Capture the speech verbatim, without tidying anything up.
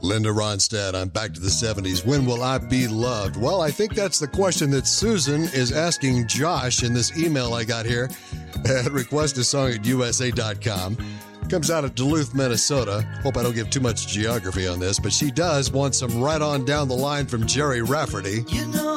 Linda Ronstadt, I'm back to the seventies. When will I be loved? Well, I think that's the question that Susan is asking Josh in this email I got here at request a song at U S A dot com. Comes out of Duluth, Minnesota. Hope I don't give too much geography on this, but she does want some right on down the line from Jerry Rafferty. You know